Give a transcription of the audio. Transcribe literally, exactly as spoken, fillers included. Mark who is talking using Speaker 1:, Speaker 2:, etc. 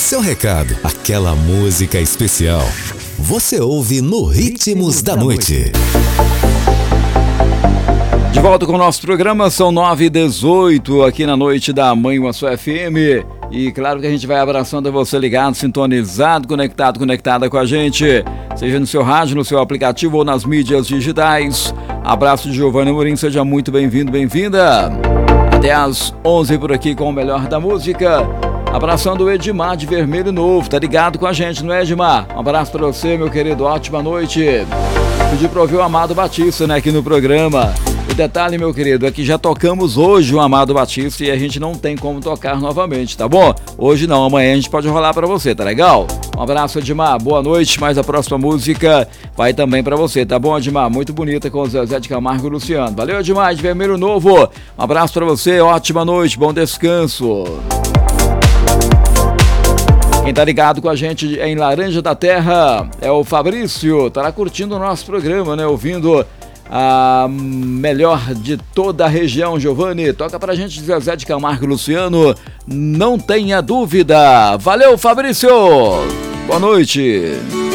Speaker 1: seu recado, aquela música especial. Você ouve no Ritmos da Noite.
Speaker 2: De volta com o nosso programa, são nove e dezoito aqui na noite da Mãe Açu F M. E claro que a gente vai abraçando você ligado, sintonizado, conectado, conectada com a gente. Seja no seu rádio, no seu aplicativo ou nas mídias digitais. Abraço de Giovanna Morim, seja muito bem-vindo, bem-vinda. Até às onze por aqui com o melhor da música. Abraçando o Edmar de Vermelho Novo, tá ligado com a gente, não é, Edmar? Um abraço pra você, meu querido, ótima noite. Pedi pra ouvir o Amado Batista, né, aqui no programa. O detalhe, meu querido, é que já tocamos hoje o Amado Batista e a gente não tem como tocar novamente, tá bom? Hoje não, amanhã a gente pode rolar pra você, tá legal? Um abraço, Edmar, boa noite, mas a próxima música vai também pra você, tá bom, Edmar? Muito bonita com o Zezé de Camargo e Luciano. Valeu, Edmar de Vermelho Novo. Um abraço pra você, ótima noite, bom descanso. Quem tá ligado com a gente em Laranja da Terra é o Fabrício, tá lá curtindo o nosso programa, né? Ouvindo a melhor de toda a região. Giovanni, toca pra gente Zezé de Camargo e Luciano, não tenha dúvida. Valeu, Fabrício! Boa noite!